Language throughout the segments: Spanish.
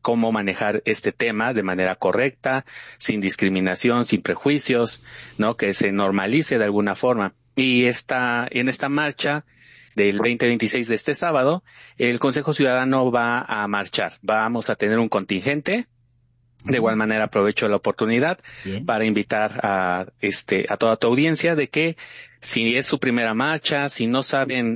cómo manejar este tema de manera correcta, sin discriminación, sin prejuicios, ¿no? Que se normalice de alguna forma. Y en esta marcha del 2026 de este sábado, el Consejo Ciudadano va a marchar. Vamos a tener un contingente. De igual manera aprovecho la oportunidad para invitar a toda tu audiencia de que si es su primera marcha, si no saben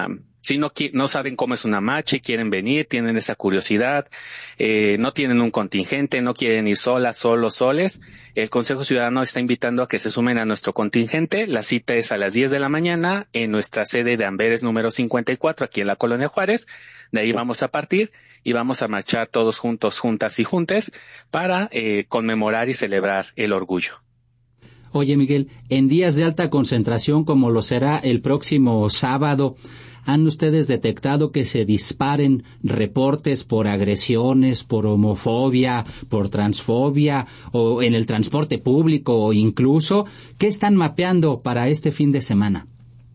no saben cómo es una marcha y quieren venir, tienen esa curiosidad, no tienen un contingente, no quieren ir solas, solos, soles, el Consejo Ciudadano está invitando a que se sumen a nuestro contingente. La cita es a las 10 de la mañana en nuestra sede de Amberes número 54 aquí en la Colonia Juárez. De ahí vamos a partir y vamos a marchar todos juntos, juntas y juntes para conmemorar y celebrar el orgullo. Oye, Miguel, en días de alta concentración como lo será el próximo sábado, ¿han ustedes detectado que se disparen reportes por agresiones, por homofobia, por transfobia o en el transporte público o incluso? ¿Qué están mapeando para este fin de semana?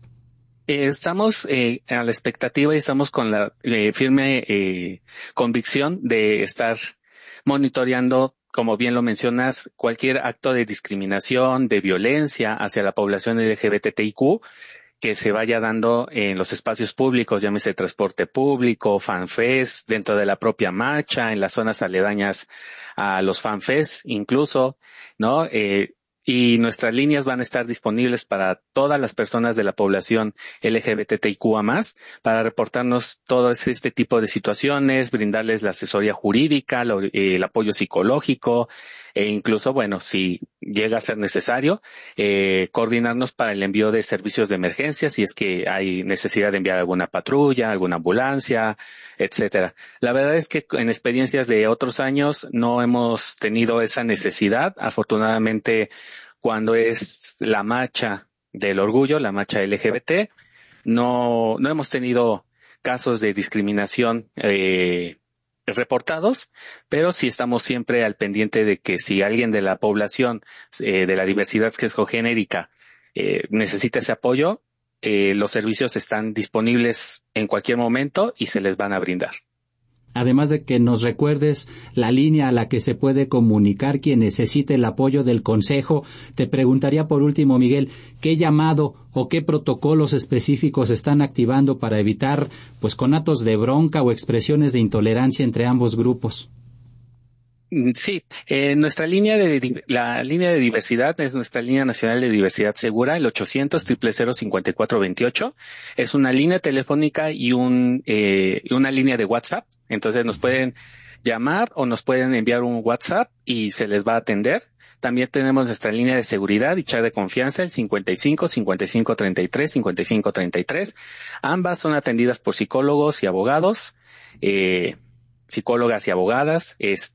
Estamos a la expectativa y estamos con la firme convicción de estar monitoreando, como bien lo mencionas, cualquier acto de discriminación, de violencia hacia la población LGBTIQ que se vaya dando en los espacios públicos, llámese transporte público, fanfest, dentro de la propia marcha, en las zonas aledañas a los fanfest incluso, ¿no? Y nuestras líneas van a estar disponibles para todas las personas de la población LGBTIQA+, para reportarnos todo este tipo de situaciones, brindarles la asesoría jurídica, el apoyo psicológico, e incluso, bueno, si llega a ser necesario, coordinarnos para el envío de servicios de emergencia, si es que hay necesidad de enviar alguna patrulla, alguna ambulancia, etcétera. La verdad es que en experiencias de otros años no hemos tenido esa necesidad. Afortunadamente, cuando es la marcha del orgullo, la marcha LGBT, no hemos tenido casos de discriminación reportados, pero sí estamos siempre al pendiente de que si alguien de la población, de la diversidad sexogenérica, necesita ese apoyo, los servicios están disponibles en cualquier momento y se les van a brindar. Además de que nos recuerdes la línea a la que se puede comunicar quien necesite el apoyo del Consejo, te preguntaría por último, Miguel, ¿qué llamado o qué protocolos específicos están activando para evitar, pues, conatos de bronca o expresiones de intolerancia entre ambos grupos? Sí, la línea de diversidad es nuestra línea nacional de diversidad segura, el 800-000-5428. Es una línea telefónica y una línea de WhatsApp. Entonces nos pueden llamar o nos pueden enviar un WhatsApp y se les va a atender. También tenemos nuestra línea de seguridad y chat de confianza, el 55-5533-5533. Ambas son atendidas por psicólogos y abogados, psicólogas y abogadas,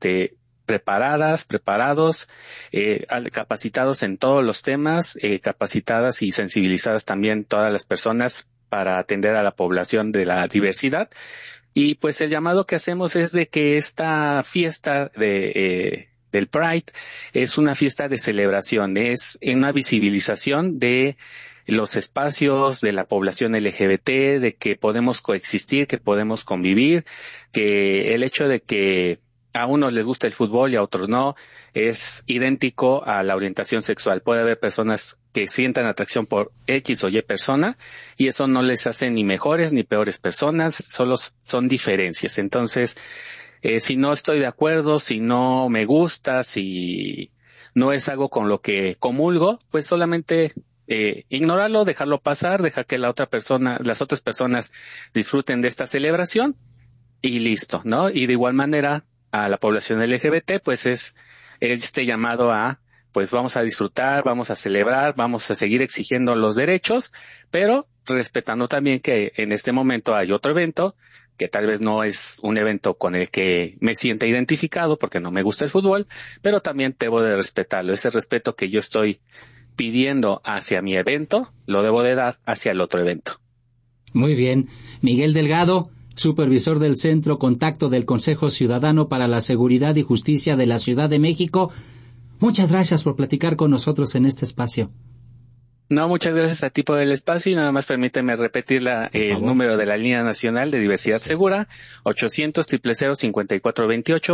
preparados, capacitados en todos los temas, capacitadas y sensibilizadas también todas las personas para atender a la población de la diversidad. Y pues el llamado que hacemos es de que esta fiesta del Pride es una fiesta de celebración, es una visibilización de los espacios de la población LGBT, de que podemos coexistir, que podemos convivir, que el hecho de que a unos les gusta el fútbol y a otros no, es idéntico a la orientación sexual. Puede haber personas que sientan atracción por X o Y persona y eso no les hace ni mejores ni peores personas, solo son diferencias. Entonces, si no estoy de acuerdo, si no me gusta, si no es algo con lo que comulgo, pues solamente ignorarlo, dejarlo pasar, dejar que las otras personas disfruten de esta celebración y listo, ¿no? Y de igual manera, a la población LGBT, pues es este llamado a, pues vamos a disfrutar, vamos a celebrar, vamos a seguir exigiendo los derechos, pero respetando también que en este momento hay otro evento, que tal vez no es un evento con el que me sienta identificado porque no me gusta el fútbol, pero también debo de respetarlo. Ese respeto que yo estoy pidiendo hacia mi evento, lo debo de dar hacia el otro evento. Muy bien. Miguel Delgado, supervisor del Centro Contacto del Consejo Ciudadano para la Seguridad y Justicia de la Ciudad de México, muchas gracias por platicar con nosotros en este espacio. No, muchas gracias a ti por el espacio y nada más permíteme repetir el número de la Línea Nacional de Diversidad Segura, 800-000-5428.